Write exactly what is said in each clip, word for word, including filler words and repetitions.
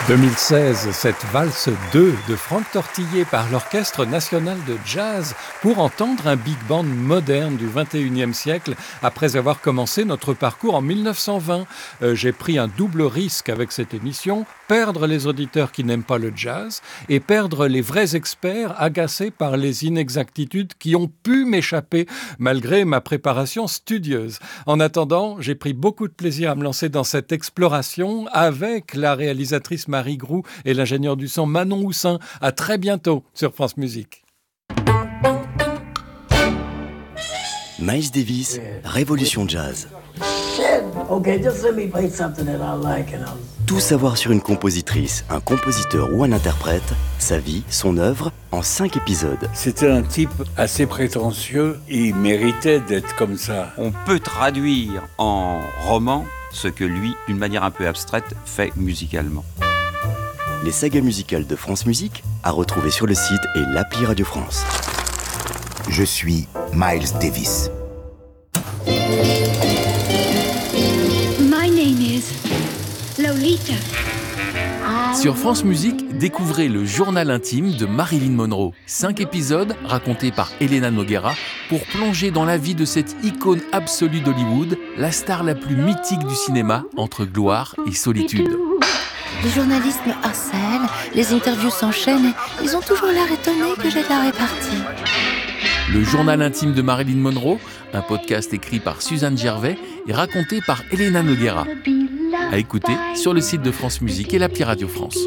deux mille seize, cette valse deux de Franck Tortillé par l'Orchestre national de jazz pour entendre un big band moderne du vingt et unième siècle après avoir commencé notre parcours en mille neuf cent vingt. Euh, j'ai pris un double risque avec cette émission, perdre les auditeurs qui n'aiment pas le jazz et perdre les vrais experts agacés par les inexactitudes qui ont pu m'échapper malgré ma préparation studieuse. En attendant, j'ai pris beaucoup de plaisir à me lancer dans cette exploration avec la réalisatrice Marie Groux et l'ingénieur du son Manon Houssin. À très bientôt sur France Musique. Miles Davis, Révolution Jazz. Okay, just let me play something that I like and I'll... Tout savoir sur une compositrice, un compositeur ou un interprète, sa vie, son œuvre, en cinq épisodes. C'était un type assez prétentieux, il méritait d'être comme ça. On peut traduire en roman ce que lui, d'une manière un peu abstraite, fait musicalement. Les sagas musicales de France Musique, à retrouver sur le site et l'appli Radio France. Je suis Miles Davis. My name is Lolita. Sur France Musique, découvrez le journal intime de Marilyn Monroe. Cinq épisodes racontés par Elena Noguera pour plonger dans la vie de cette icône absolue d'Hollywood, la star la plus mythique du cinéma entre gloire et solitude. Les journalistes me harcèlent, les interviews s'enchaînent et ils ont toujours l'air étonnés que j'ai de la répartie. Le journal intime de Marilyn Monroe, un podcast écrit par Suzanne Gervais et raconté par Elena Noguera. À écouter sur le site de France Musique et l'appli Radio France.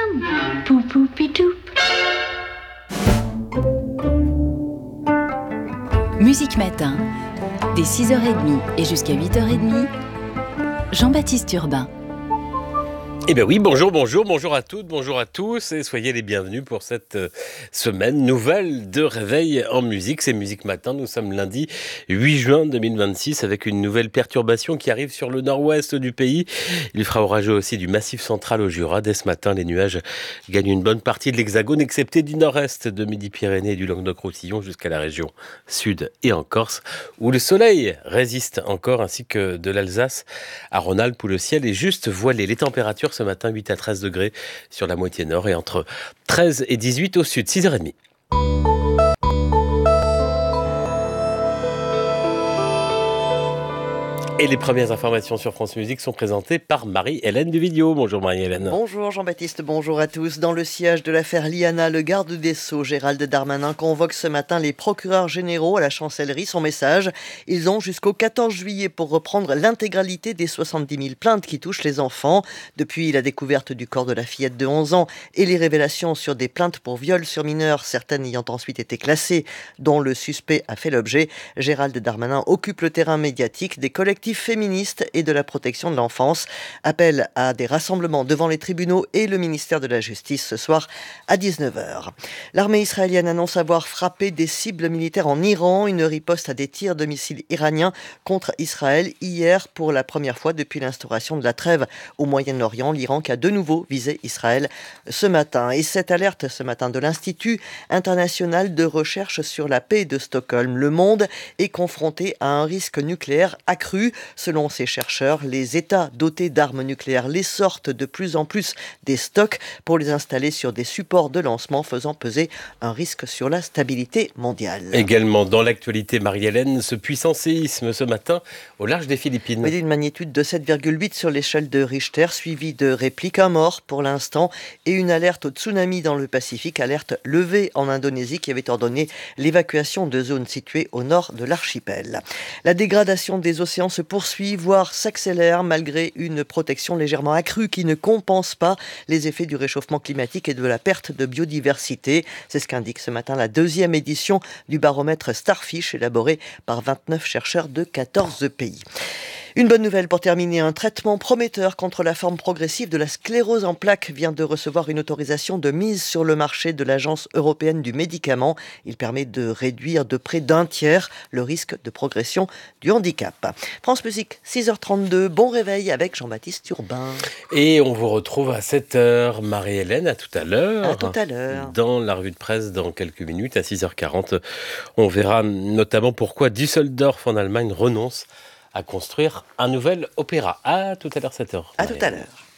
Musique Matin, dès six heures trente et jusqu'à huit heures trente, Jean-Baptiste Urbain. Eh bien oui, bonjour, bonjour, bonjour à toutes, bonjour à tous et soyez les bienvenus pour cette euh, semaine nouvelle de Réveil en musique. C'est Musique Matin, nous sommes lundi huit juin deux mille vingt-six avec une nouvelle perturbation qui arrive sur le nord-ouest du pays. Il fera orageux aussi du Massif central au Jura. Dès ce matin, les nuages gagnent une bonne partie de l'Hexagone, excepté du nord-est de Midi-Pyrénées et du Languedoc-Roussillon jusqu'à la région sud et en Corse, où le soleil résiste encore, ainsi que de l'Alsace à Rhône-Alpes où le ciel est juste voilé. Les températures ce matin, huit à treize degrés sur la moitié nord et entre treize et dix-huit au sud, six heures trente. Et les premières informations sur France Musique sont présentées par Marie-Hélène Duvidio. Bonjour Marie-Hélène. Bonjour Jean-Baptiste, bonjour à tous. Dans le sillage de l'affaire Liana, le garde des Sceaux, Gérald Darmanin, convoque ce matin les procureurs généraux à la chancellerie. Son message, ils ont jusqu'au quatorze juillet pour reprendre l'intégralité des soixante-dix mille plaintes qui touchent les enfants. Depuis la découverte du corps de la fillette de onze ans et les révélations sur des plaintes pour viol sur mineurs, certaines ayant ensuite été classées, dont le suspect a fait l'objet, Gérald Darmanin occupe le terrain médiatique des collectifs féministes et de la protection de l'enfance. Appel à des rassemblements devant les tribunaux et le ministère de la Justice ce soir à dix-neuf heures. L'armée israélienne annonce avoir frappé des cibles militaires en Iran, une riposte à des tirs de missiles iraniens contre Israël hier pour la première fois depuis l'instauration de la trêve au Moyen-Orient. L'Iran qui a de nouveau visé Israël ce matin. Et cette alerte ce matin de l'Institut international de recherche sur la paix de Stockholm. Le monde est confronté à un risque nucléaire accru. Selon ces chercheurs, les États dotés d'armes nucléaires les sortent de plus en plus des stocks pour les installer sur des supports de lancement, faisant peser un risque sur la stabilité mondiale. Également dans l'actualité, Marie-Hélène, ce puissant séisme ce matin au large des Philippines. Oui, une magnitude de sept virgule huit sur l'échelle de Richter, suivie de répliques, un mort pour l'instant et une alerte au tsunami dans le Pacifique, alerte levée en Indonésie qui avait ordonné l'évacuation de zones situées au nord de l'archipel. La dégradation des océans se poursuit, voire s'accélère malgré une protection légèrement accrue qui ne compense pas les effets du réchauffement climatique et de la perte de biodiversité. C'est ce qu'indique ce matin la deuxième édition du baromètre Starfish élaboré par vingt-neuf chercheurs de quatorze pays. Une bonne nouvelle pour terminer, un traitement prometteur contre la forme progressive de la sclérose en plaques vient de recevoir une autorisation de mise sur le marché de l'Agence européenne du médicament. Il permet de réduire de près d'un tiers le risque de progression du handicap. France Musique, six heures trente-deux, bon réveil avec Jean-Baptiste Urbain. Et on vous retrouve à sept heures, Marie-Hélène, à tout à l'heure. À tout à l'heure. Dans la revue de presse, dans quelques minutes, à six heures quarante, on verra notamment pourquoi Düsseldorf en Allemagne renonce à construire un nouvel opéra. À tout à l'heure, sept heures. À tout à l'heure.